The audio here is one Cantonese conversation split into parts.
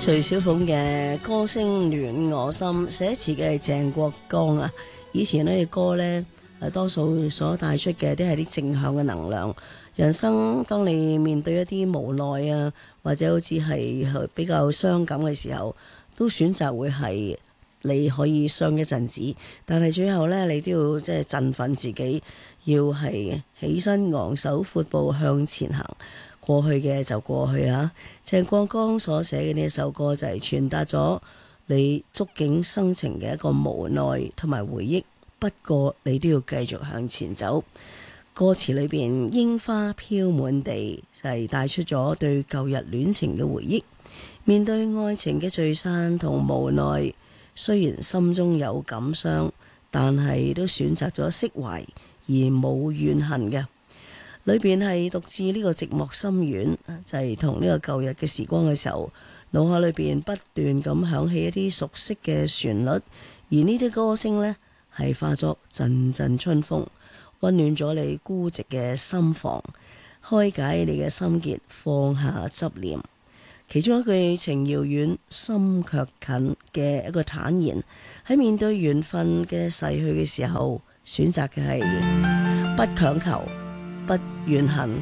徐小鳳嘅歌聲暖我心，寫詞嘅係鄭國江啊。以前呢啲歌呢，多數所帶出嘅都係啲正向嘅能量。人生當你面對一啲無奈啊，或者好似係比較傷感嘅時候，都選擇會係你可以傷一陣子，但係最後呢，你都要即係振奮自己，要係起身昂首闊步向前行。過去嘅就過去啊！鄭國江所寫嘅呢一首歌就係傳達咗你觸景生情嘅一個無奈同埋回憶，不過你都要繼續向前走。歌詞裏邊櫻花飄滿地就係帶出咗對舊日戀情嘅回憶，面對愛情嘅聚散同無奈，雖然心中有感傷，但係都選擇咗釋懷而冇怨恨嘅。裏邊係獨自呢個寂寞心願，就係同呢個舊日嘅時光嘅時候，腦海裏邊不斷咁響起一啲熟悉嘅旋律，而呢啲歌聲呢，係化作陣陣春風，溫暖咗你孤寂嘅心房，開解你嘅心結，放下執念。其中一句情遙遠，心卻近嘅一個坦言，喺面對緣分嘅逝去嘅時候，選擇嘅係不強求，不怨恨，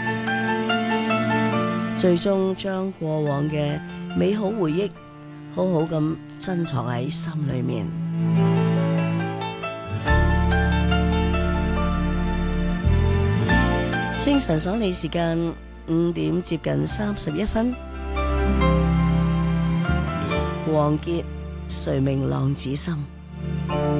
最終將過往嘅美好回憶好好咁珍藏喺心裏面。清晨爽利時間5點接近31分，王傑誰明浪子心。